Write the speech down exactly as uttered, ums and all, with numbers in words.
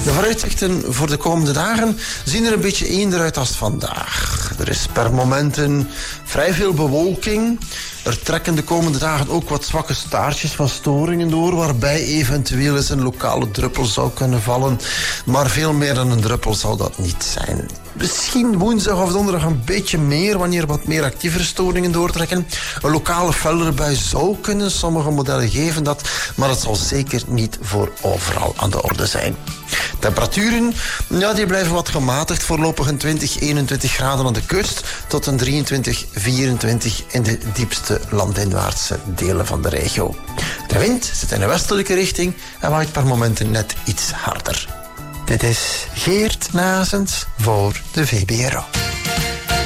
De vooruitzichten voor de komende dagen zien er een beetje eender uit als vandaag. Er is per momenten vrij veel bewolking. Er trekken de komende dagen ook wat zwakke staartjes van storingen door, waarbij eventueel eens een lokale druppel zou kunnen vallen. Maar veel meer dan een druppel zal dat niet zijn. Misschien woensdag of donderdag een beetje meer, wanneer wat meer actievere storingen doortrekken. Een lokale fellere bui zou kunnen, sommige modellen geven dat, maar het zal zeker niet voor overal aan de orde zijn. Temperaturen, ja, die blijven wat gematigd, voorlopig een twintig, eenentwintig graden aan de kust tot een drieëntwintig, vierentwintig in de diepste landinwaartse delen van de regio. De wind zit in de westelijke richting en waait per momenten net iets harder. Dit is Geert Nazens voor de V B R O.